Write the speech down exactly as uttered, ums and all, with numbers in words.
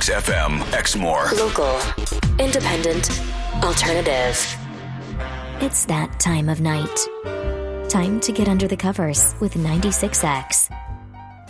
ninety-six F M, Exmoor. Local, independent, alternative. It's that time of night. Time to get under the covers with ninety-six X.